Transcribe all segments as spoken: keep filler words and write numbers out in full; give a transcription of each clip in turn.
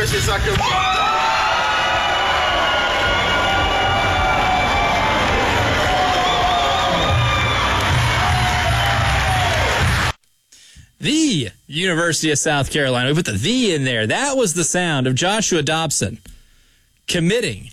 University of South Carolina. The University of South Carolina. We put the "the" in there. That was the sound of Joshua Dobson committing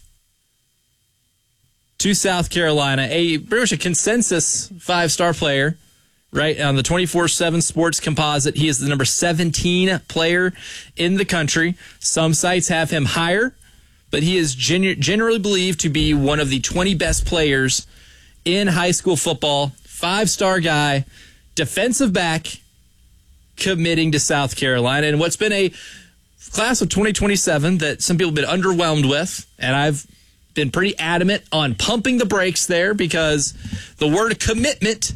to South Carolina, a pretty much a consensus five-star player, right, on the twenty-four seven Sports Composite. He is the number seventeen player in the country. Some sites have him higher, but he is gen- generally believed to be one of the twenty best players in high school football. Five-star guy, defensive back, committing to South Carolina. And what's been a class of twenty twenty-seven that some people have been underwhelmed with, and I've been pretty adamant on pumping the brakes there because the word commitment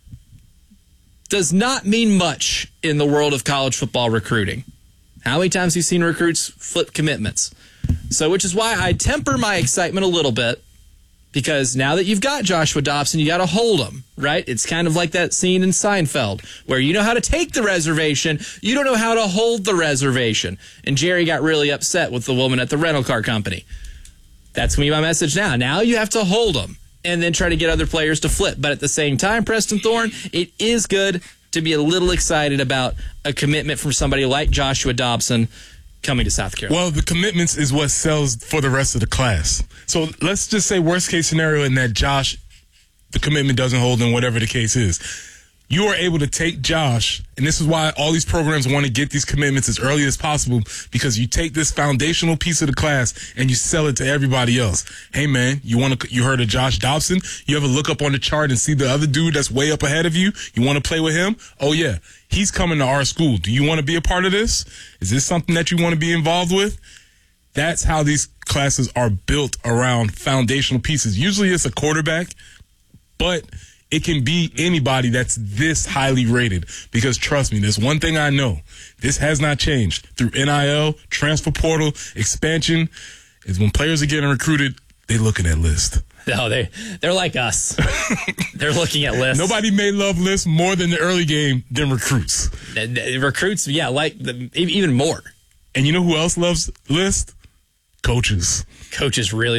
does not mean much in the world of college football recruiting. How many times have you seen recruits flip commitments? So, which is why I temper my excitement a little bit, because now that you've got Joshua Dobson, you got to hold him, right? It's kind of like that scene in Seinfeld where you know how to take the reservation, you don't know how to hold the reservation. And Jerry got really upset with the woman at the rental car company. That's going to be my message now. Now you have to hold them and then try to get other players to flip. But at the same time, Preston Thorne, it is good to be a little excited about a commitment from somebody like Joshua Dobson coming to South Carolina. Well, the commitments is what sells for the rest of the class. So let's just say worst case scenario in that Josh, the commitment doesn't hold in whatever the case is. You are able to take Josh, and this is why all these programs want to get these commitments as early as possible, because you take this foundational piece of the class and you sell it to everybody else. Hey, man, you want to? You heard of Josh Dobson? You ever look up on the chart and see the other dude that's way up ahead of you? You want to play with him? Oh, yeah, he's coming to our school. Do you want to be a part of this? Is this something that you want to be involved with? That's how these classes are built around foundational pieces. Usually it's a quarterback, but it can be anybody that's this highly rated, because trust me, there's one thing I know. This has not changed through N I L, transfer portal, expansion, is when players are getting recruited, they looking at lists. No, they, they're like us. They're looking at lists. Nobody may love lists more than the early game than recruits. The, the recruits, yeah, like the, even more. And you know who else loves lists? Coaches. Coaches really